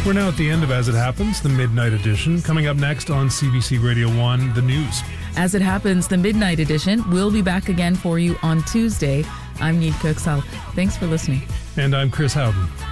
We're now at the end of As It Happens, the Midnight Edition. Coming up next on CBC Radio 1, the news. As It Happens, the Midnight Edition will be back again for you on Tuesday. I'm Niamh Coxall. Thanks for listening. And I'm Chris Howden.